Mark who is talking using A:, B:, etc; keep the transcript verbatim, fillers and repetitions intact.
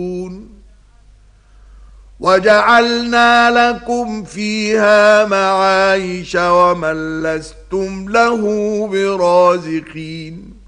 A: وجعلنا لكم فيها معايش ومن لستم له برازقين